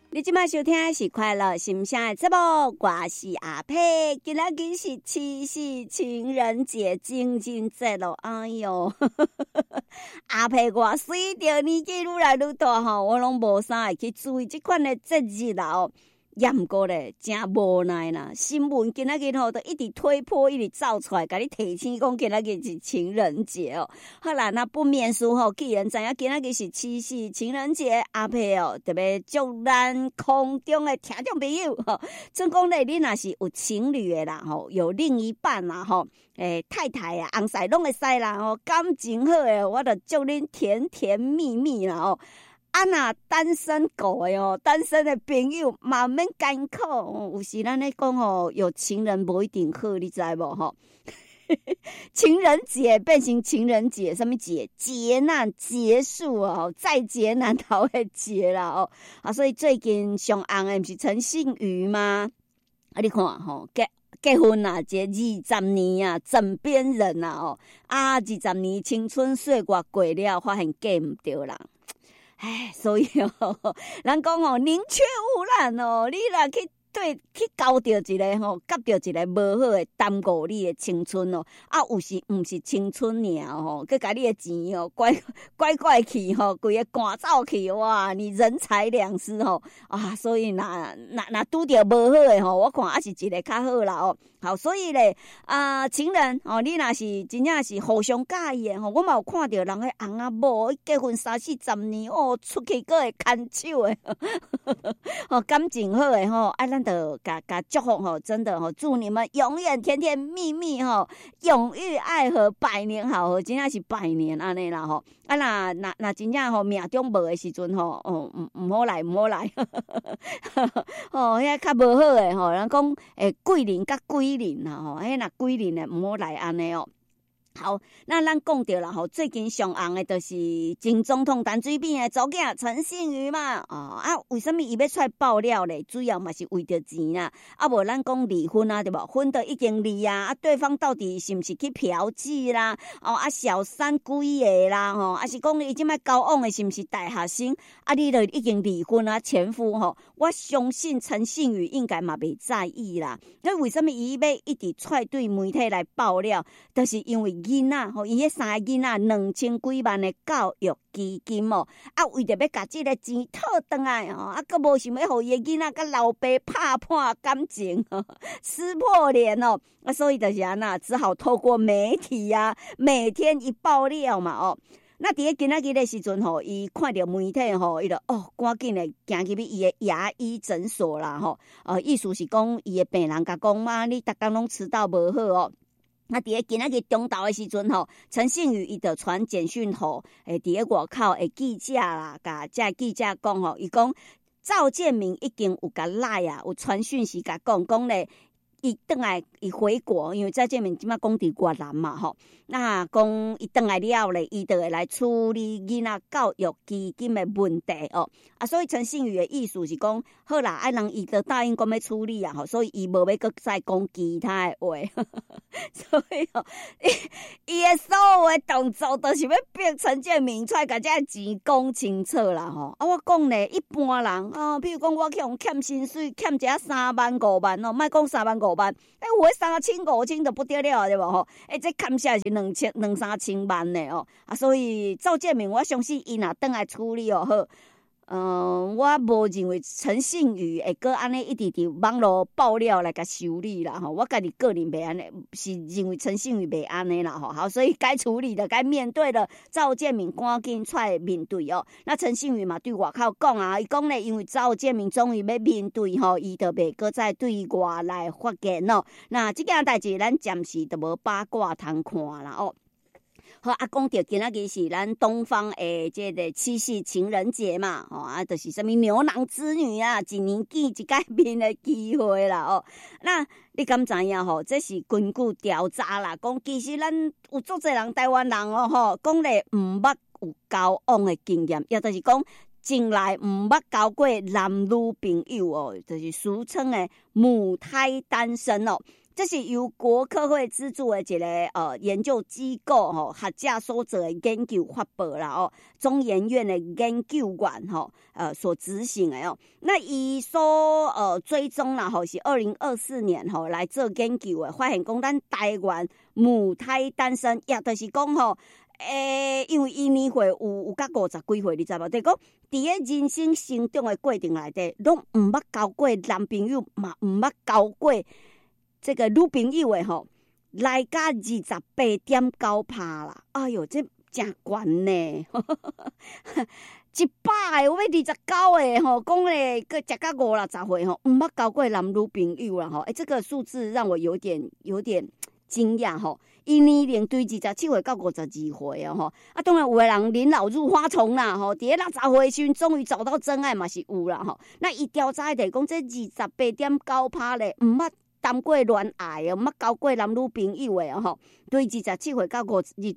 你即摆收听的是快乐心声的节目，我是阿佩。今仔日是七夕情人节情人节咯，哎哟，阿佩我随着年纪愈来愈大吼，我拢无啥会去注意即款的节日啦哦。也毋过咧，真无奈啦！新闻今仔日吼，都一直推波，一直走出来，甲你提醒讲今仔日是情人节哦。好啦，那不免俗吼，既然知影今仔日是七夕情人节，阿佩哦，特别祝咱空中的听众朋友吼，总讲咧，你若是有情侣的啦吼，有另一半啦吼，太太啊，翁婿拢会使啦吼，感情好诶，我著祝恁甜甜蜜蜜啦吼。啊，若单身狗的哦，单身的朋友嘛免艰苦哦。有时咱咧讲哦，有情人无一定好，你知无吼？情人节变成情人节，什么节？劫难结束哦，再劫难逃的劫啦哦。啊，所以最近上红的不是陈信瑜吗？啊，你看吼，结婚啊，这20年啊，枕边人啊哦，啊20年青春岁月过了，发现嫁唔对人。唉，所以哦，人讲哦，宁缺毋滥哦，你若去交到一个吼，夹到一个无好的，耽误你的青春哦。啊，有时毋是青春尔吼，佮甲你的钱哦，拐去吼，规个赶走去哇！你人财两失吼啊！所以若拄着无好的吼，我看还是一个较好啦哦。好，所以咧情人哦，你若是真正是互相介意的吼，我嘛有看到人迄翁仔某结婚30-40年哦，出去佫会牵手的，哦，感情好的吼，啊，咱就甲祝福吼，真的吼，祝你们永远甜甜蜜蜜吼，永浴爱河，百年好合，真正是百年安尼啦吼。啊，那真正吼命中无的时阵吼，哦，唔好来，哦，遐较无好的吼，人讲贵人甲贵人啦吼，迄若贵人的唔好来安尼哦。好，那咱讲到啦吼，最近上红的就是前总统陈水扁的祖囝陈信瑜嘛，为什么伊要出来爆料咧？主要嘛是为着钱啦，啊无咱讲离婚啊，对无？婚都已经离啊，对方到底是毋是去嫖妓啦？小三几个啦？吼，啊是讲伊即摆交往的是毋是大学生？啊，你都已经离婚啊，前夫吼，我相信陈信瑜应该嘛袂在意啦。那为什么伊要一直出来对媒体来爆料？就是因为囡仔吼，伊迄3个囡仔2000几万的教育基金哦，啊，为着要甲即个钱讨回来吼，啊，佫无想要互伊的囡仔甲老爸拍破感情，撕破脸哦，啊，所以就是安那，只好透过媒体啊，每天一爆料嘛哦。那伫今仔日的时阵吼，伊看到媒体吼，伊就赶紧的行去伊的牙医诊所啦吼，意思是讲伊的病人甲讲嘛，你逐工拢迟到无好哦。那伫今仔日中昼的时阵吼，陈信瑜伊就传简讯吼，伫外口的记者啦，甲这记者讲吼，伊讲赵建明已经有甲赖啊，有传讯息甲讲咧。伊转来，伊回国，因为赵建明即摆讲伫越南嘛吼，那讲伊转来了后咧，伊就会来处理囡仔教育基金的问题哦。啊，所以陈信瑜的意思是讲，好啦，啊人伊就答应讲要处理啊吼，所以伊无要搁再讲其他的话，所以吼，伊的所有的动作都是要逼陈建明出来甲这钱讲清楚啦吼。啊，我讲咧，一般人比如讲我去互欠薪水，欠一下3万5万哦，莫讲3万5万，有诶3千5千就不得了对无吼？这欠下是2-3千万呢哦。啊，所以赵建明，我相信伊若转来处理哦好。我无认为陈信瑜会搁安尼一直伫网络爆料来甲修理啦吼，我家己个人袂安尼，是认为陈信瑜袂安尼啦吼。好，所以该处理的、该面对的，赵建明赶紧出来面对哦。那陈信瑜嘛对外口讲啊，伊讲咧，因为赵建明终于要面对吼，伊就袂搁再对外来发言哦。那这件代志咱暂时都无八卦通看啦哦。好啊，讲到今仔日是咱东方的这个七夕情人节嘛，就是什么牛郎织女啊，一年见一改面的机会啦哦。那你敢知影吼？这是根据调查啦，讲其实咱有足侪人台湾人哦吼，讲咧毋捌有交往的经验，也就是讲从来毋捌交过男女朋友哦，就是俗称的母胎单身哦。 这是由国科会资助的一个研究机构学者所做的研究发布啦中研院的研究员所执行的那伊所追踪啦是2024年来做研究的，发现讲咱台湾母胎单身，也就是讲因为伊年岁有到50几岁，你知无？就是讲伫个人生成长的过程内底，拢毋捌交过男朋友，嘛毋捌交过这个女朋友的来甲28.9%啦！哎哟，这真悬呢！100个有要29个讲咧，佮食到50-60岁毋捌交过男女朋友啦这个数字让我有点惊讶伊年龄对27岁到52岁当然有的人临老入花丛啦伫个60岁时终于找到真爱嘛是有啦那伊调查的讲这 28.9% 咧毋捌谈过恋爱毋捌交过男女朋友的对27岁到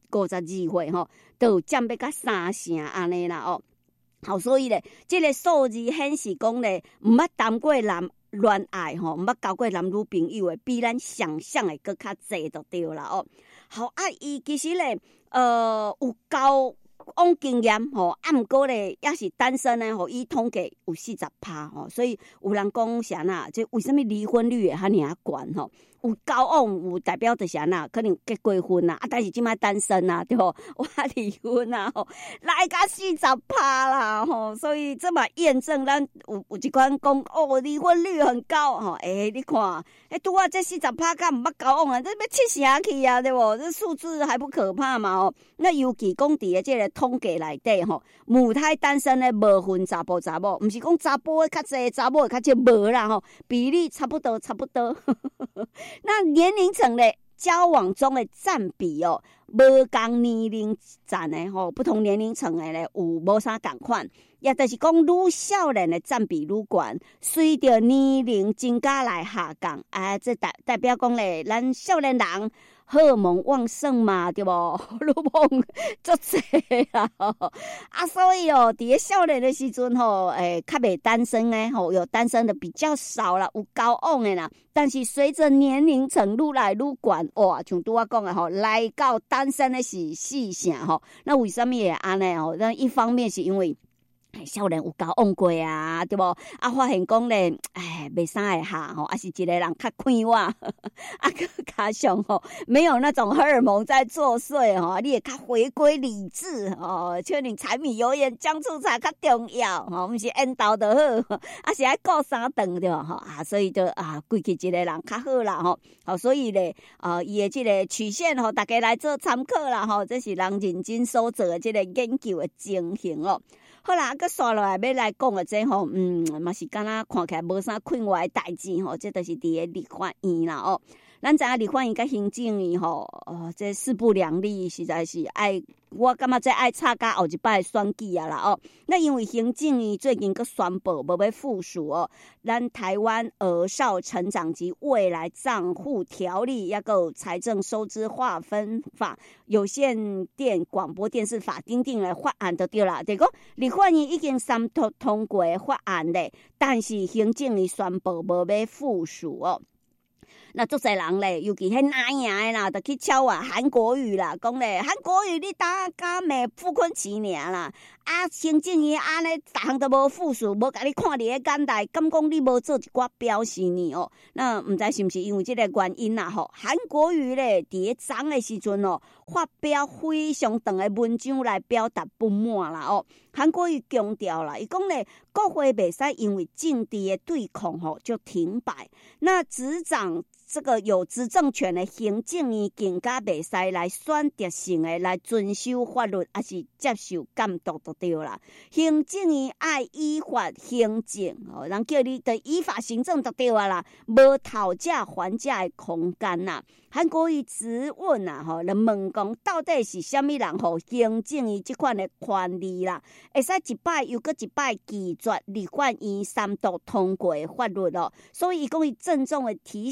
52岁都有占要到3成安尼啦所以咧这个数字显示讲咧毋捌谈过恋爱毋捌交过男女朋友的，比咱想象的更较济就对啦伊其实咧有交往经验毋过咧也是单身咧伊统计有40%所以有人讲啥呐，这为什么离婚率会遐尔悬有交往有代表就是啥可能结过婚啦但是即摆单身啦对不？我离婚啦来甲40%啦所以这嘛验证咱有一款讲离婚率很高你看拄啊这40%甲毋捌交往啊，这要7成去啊对不？这数字还不可怕嘛那尤其讲伫个这个统计内底母胎单身的无分查甫查某，毋是讲查甫的较济，查某的较少，无啦比例差不多那年龄层的交往中的占比无同年龄层的不同年龄层的咧有无啥共款，也就是讲女少年的占比愈悬，随着年龄增加来下降这代表讲咧咱少年人荷尔蒙旺盛嘛，对不？荷尔蒙足侪啦，所以伫个少年的时阵较袂单身诶有单身的比较少啦，有交往的啦。但是随着年龄层愈来愈悬，哇，像拄我讲的来到单身的是4成那为什么会安尼那一方面是因为少年有交往过啊，对不？发现讲咧，袂啥会下是一个人较快活，佮加上没有那种荷尔蒙在作祟你也较回归理智像你柴米油盐酱醋茶较重要毋是缘投就好，是爱顾三顿对吧所以就规气一个人较好啦所以咧伊的这个曲线大家来做参考啦这是人认真所做的这个研究的情形好啦，佮刷落来要来讲的这嘛是敢若看起来无啥困惑的代志这就是伫个立法院啦咱知影立法院甲行政院这势不两立，实在是我感觉这爱插甲后一摆的选举啊啦那因为行政院最近佮宣布要附属咱台湾儿少成长及未来账户条例，也有财政收支划分法、有线电广播电视法等等的法案就对啦。就讲立法院已经三读通过的法案咧，但是行政院宣布无要附属那足侪人咧，尤其迄哪样的啦，就去敲韩国瑜啦，讲咧韩国瑜你打敢咩傅昆萁尔啦，行政院安尼逐项都无附属，无甲你看伫个眼内，敢讲你无做一寡表示呢那毋知是毋是因为这个原因啦韩国瑜咧伫个昨的时阵发表非常长的文章来表达不满啦韩国瑜强调啦，伊讲咧国会袂使因为政治的对抗就停摆，那执掌这个有执政权的行政院更加袂使来选择性的来遵守法律，还是接受监督就对啦。行政院爱依法行政人叫你的依法行政就对啦，无讨价还价的空间啦。韩国瑜质问来问讲到底是虾米人行政院这款的权利啦，会使一摆又搁一摆拒绝立法院三读通过的法律所以伊讲伊郑重的提醒行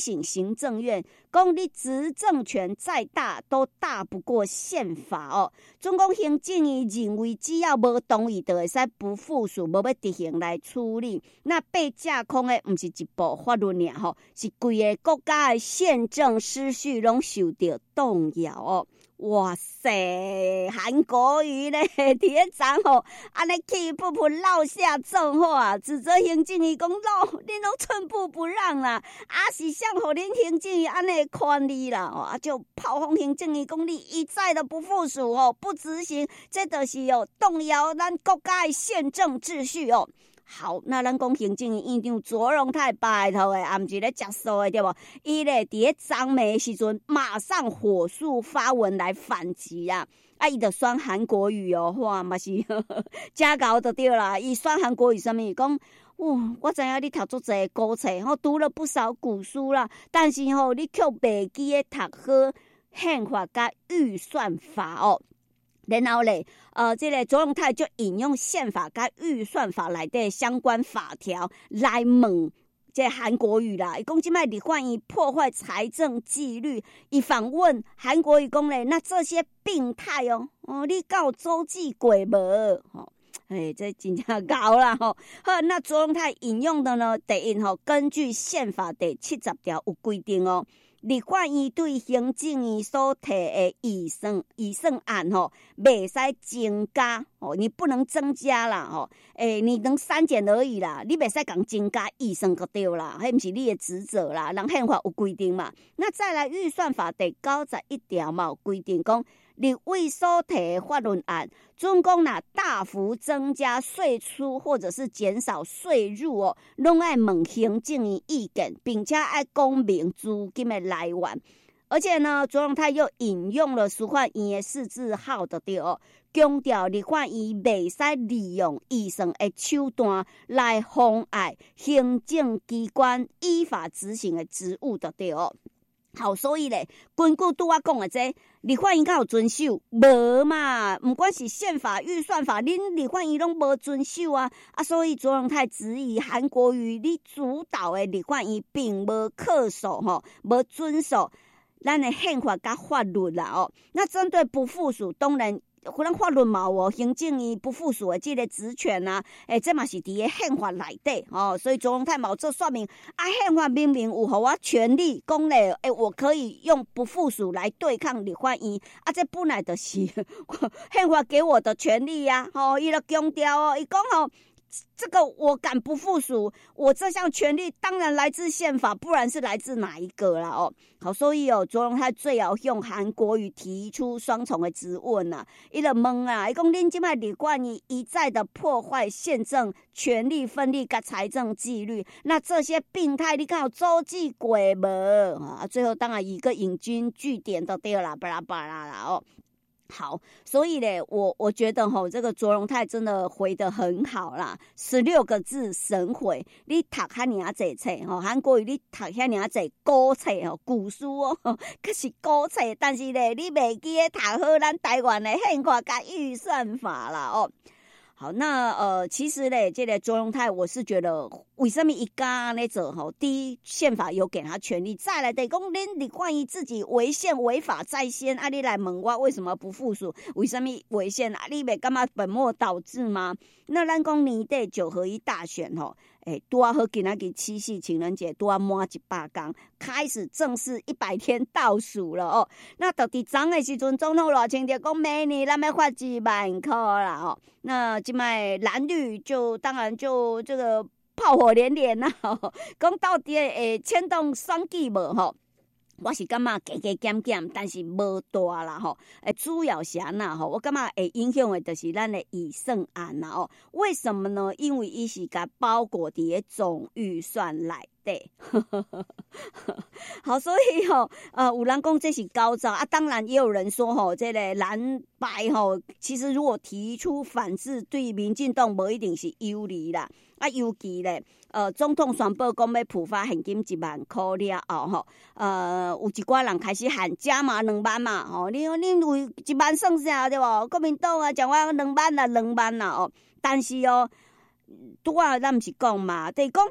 行政院，讲你执政权再大都大不过宪法哦。总共行政院认为只要无同意就会使不负属，无要执行来处理。那被架空的不是一部法律尔吼，是规个国家的宪政秩序拢受到动摇哦。哇塞，韩国瑜咧，伫咧昨吼，安尼气噗噗落下重话，指责行政院讲恁拢寸步不让啦，是想互恁行政院安尼权利啦，就炮轰行政院讲你一再的不附属不执行，这就是动摇咱国家的宪政秩序哦。好，那咱讲行政院院长卓荣泰拜托的，也毋是咧食素的对无？伊咧伫咧昨暝的时阵，马上火速发文来反击啊！伊就选韩国瑜哦，哇，嘛是真搞就对啦。伊选韩国瑜什么？讲我知影你读足侪古册，读了不少古书啦，但是你却袂记咧读好宪法甲预算法哦。然后咧，这个卓荣泰就引用宪法跟预算法内底相关法条来问这韩国瑜啦。伊讲即摆立法院破坏财政纪律，伊反问韩国瑜讲咧，那这些病态你敢有周记过无？这真正高啦吼。好，那卓荣泰引用的呢，第一根据宪法第70条有规定哦。立法院对行政院所提的预算案袂使增加你不能增加啦你能删减而已啦，你袂使讲增加预算就对啦，迄不是你的职责啦，人宪法有规定嘛。那再来预算法第91条嘛有规定讲，立委所提的法律案，总共大幅增加税出或者是减少税入拢爱问行政院意见，并且爱讲明资金的来源。而且呢，卓荣泰又引用了司法院的释字号的对强调立法院袂使利用预算的手段来妨碍行政机关依法执行的职务的对好，所以咧，根据拄我讲的这立法院敢有遵守？无嘛，不管是宪法、预算法，恁立法院拢无遵守啊！所以卓荣泰质疑韩国瑜你主导的立法院并无恪守无遵守咱的宪法甲法律啦那针对不附属，当然咱法律嘛有行政院不附属的这个职权啊，这嘛是伫个宪法内底所以卓荣泰嘛有做说明宪法明明有互我权利讲咧，我可以用不附属来对抗立法院这本来就是宪法给我的权利呀伊就强调伊讲这个我敢不附属，我这项权利当然来自宪法，不然是来自哪一个啦好，所以卓荣泰最后向韩国瑜提出双重的质问伊就问伊讲恁即摆立法院一再的破坏宪政权力分立甲财政纪律，那这些病态你敢有周记过无最后当然一个引经据典都对啦，巴拉巴拉啦好，所以咧，我觉得这个卓荣泰真的回得很好啦，16个字神回。你读遐尔济册韩国瑜你读遐尔济古册古书可是古册，但是咧你袂记咧读好咱台湾的宪法甲预算法啦好，那其实咧，这个卓荣泰，我是觉得为什么一家那做第一，宪法有给他权利；再来，得讲恁立法院自己违宪违法在先，你来问我为什么不附属？为什么违宪你袂感觉本末倒置吗？那咱讲年底9合1大选拄好今仔日7夕情人节拄满100天，开始正式100天倒数了那到伫昨的时阵，总统赖清德讲明年咱要发2万块啦那现在蓝绿就当然就这个炮火连连啦讲到底会牵动选举无我是感觉加减减，但是无大啦主要是我感觉会影响的就是咱的预算案啦为什么呢？因为伊是甲包裹伫咧总预算内底好，所以有人讲这是高招当然也有人说这个蓝白其实如果提出反制，对民进党无一定是有利啦尤其咧总统宣布讲要普发现金1万块了后有一寡人开始喊加码2万嘛你为1万算啥对无？国民党讲我2万啦2万啦但是拄咱不是讲嘛，就是讲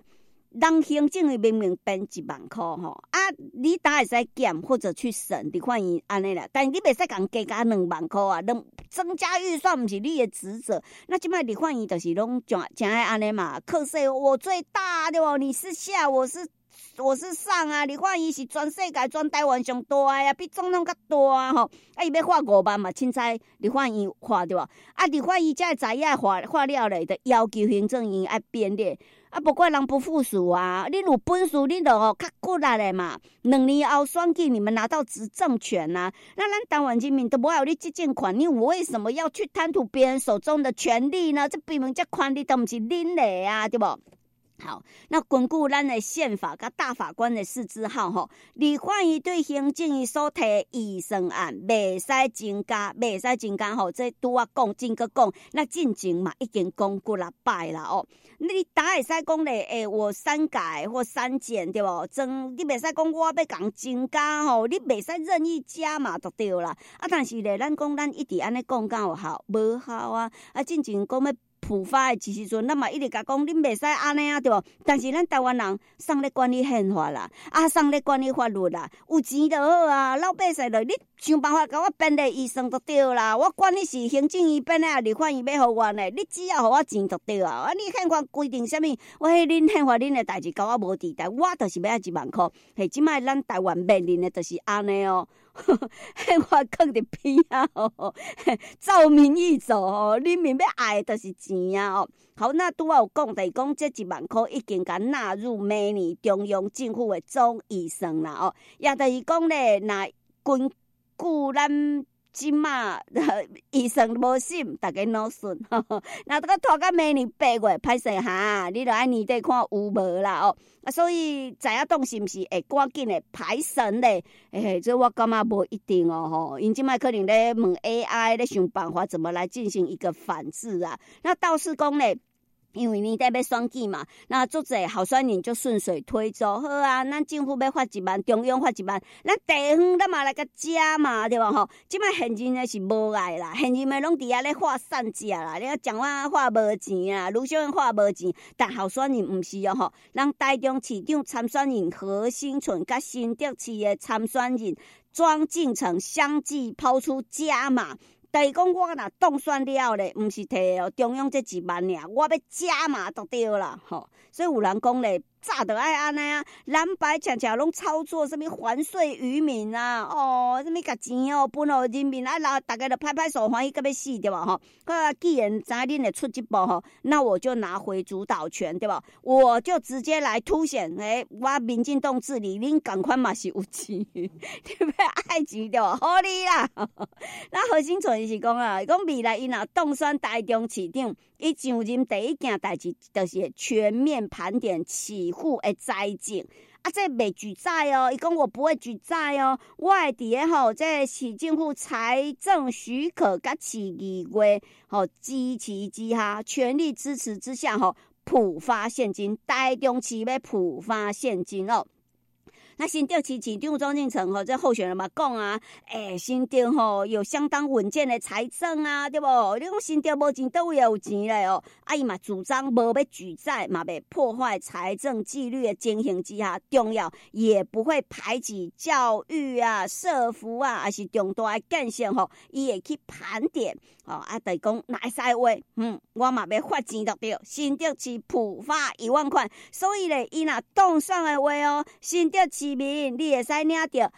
人行政的明明编1万块吼，啊，你当会使减或者去省，你看伊安尼啦，但你袂使讲加2万块啊，增加预算不是你的职责。那即摆你看伊就是拢真爱安尼嘛，课税我最大对不？你是下，我是上啊！你看伊是全世界全台湾上大啊，比总统较大啊吼！啊，伊要花5万嘛，凊彩你看伊花对无？啊，你看伊才会知影花了咧，就要求行政院爱编列。啊，不怪人不服输啊！你有本事，你就较骨力咧嘛。2年后选举，你们拿到执政权啊，那咱台湾人民都无有你执政权，你为什么要去贪图别人手中的权利呢？这明明这权利都不是恁的啊，对不？好，那根据咱的宪法甲大法官的释字号吼，立法院对行政院所提预算案袂使增加吼，这拄啊讲，真个讲，那进前嘛已经讲过6摆啦哦。你当会使讲咧，我删改或删减对无？你袂使讲我要讲增加吼，你袂使任意加嘛就对啦。啊，但是咧，咱讲咱一直安尼讲敢有效？无效啊！啊，进前讲要普发的时阵，咱嘛一直甲讲，恁袂使安尼啊，对无？但是咱台湾人送咧管理宪法啦，啊，送咧管理法律啦，有钱就好啊，老百姓就你想办法甲我编列预算就对啦。我管你是行政院编的，立法院要互我呢，你只要互我钱就对啊。啊，你宪法规定啥物？我迄恁宪法恁的代志甲我无地带，我就是要1万块。嘿，即摆咱台湾面临的就是安尼哦。宪法放伫边啊，照民意走哦，人民要爱的就是钱啊哦。好，那拄有讲的讲这1万块已经甲纳入明年中央政府的总预算啦哦，也就是讲咧，那根据咱即马医生无心，大家脑顺。那这个拖到明年8月，歹势哈，你著爱年底看有无啦哦。啊，所以知影当是毋是会赶紧的排审咧？这我感觉无一定哦吼，因即摆可能咧问 AI 咧想办法怎么来进行一个反制啊。那倒是讲咧。因为年底要选举嘛，那足侪候选人就顺水推舟，好啊，咱政府要发1万，中央发1万，咱地方咱嘛来甲加嘛，对吧吼？即摆现任的是无爱啦，现任的拢伫遐咧发散价啦，你讲蒋万安发无钱啊，卢秀燕发无钱，但候选人毋是哦吼，咱台中市长参选人何新存甲新竹市的参选人庄敬诚相继抛出加码。但是讲我若当选了咧，毋是摕中央这1万尔，我要加码就对啦，吼。所以有人讲咧，早就爱安尼啊，蓝白恰恰拢操作什么还税于民啊，哦，什么甲钱哦分互人民啊，然后大家就拍拍手欢喜，甲要死对吧？吼，既然知恁会出这步吼，那我就拿回主导权对吧？我就直接来凸显，我民进党治理，恁赶快嘛是有钱，你要爱钱对吧？好你啦，那何新存是讲啊，讲未来伊若当选台中市长。伊上任第一件代志，就是全面盘点起户的财政。啊，这袂举债哦，伊讲我不会举债哦，我会伫咧吼，这市政府财政许可甲市议会吼支持之下，全力支持之下吼，普发现金，台中市要普发现金哦。那新竹市市长庄敬诚吼，这候选人嘛讲啊，新竹吼有相当稳健的财政啊，对不？你讲新竹无钱，倒位有钱嘞哦？啊，伊嘛主张无要举债，嘛袂破坏财政纪律的情形之下，重要也不会排挤教育啊、社福啊，还是重大的建设吼，伊会去盘点哦。啊，就是讲哪会使话，我嘛要发钱就对，新竹市普发1万块，所以咧，伊若当选的话哦，新竹市民，你会使领到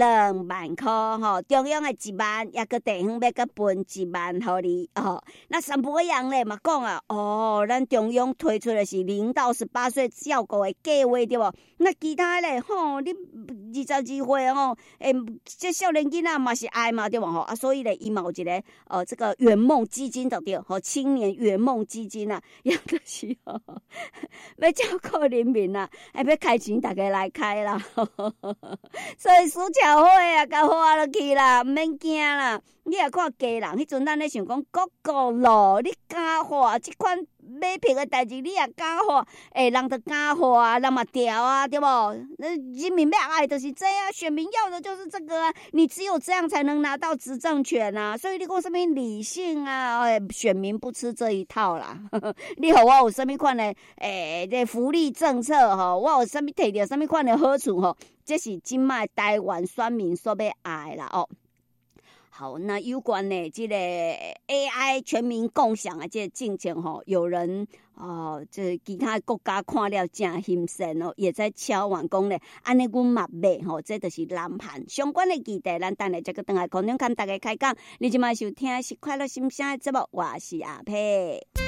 2万块吼，中央的1万，也个地方要个分1万互你哦。那三不一样咧嘛讲啊，咱中央推出的是0到18岁照顾的计划对无？那其他咧吼，你22岁吼，这少年囡仔嘛是爱嘛对无吼？啊，所以咧伊嘛有一个这个圆梦基金就对，吼青年圆梦基金啊，也就是吼要照顾人民啊，要开钱大家来开啦。所以输桥会啊，甲花落去啦，毋免惊啦。你也看家人，迄阵咱咧想讲国高路，你敢花即款买票的代志你也假话，人就假话，人嘛调啊，对不？那人民要爱的是这样，选民要的就是这个啊，你只有这样才能拿到执政权啊。所以你讲什么理性啊，选民不吃这一套啦。你好，我有什么款的这福利政策吼，我有什么摕到什么款的好处吼，这是今麦台湾选民所要爱啦哦。好，那有关的这个 AI 全民共享的这个进程吼，有人这其他国家看了真心酸哦，也在敲碗讲咧，安尼阮嘛买吼，这就是蓝盘相关的议题，咱等下再个等来空中跟大家开讲。你即卖收听是快乐心声的节目，我是阿佩。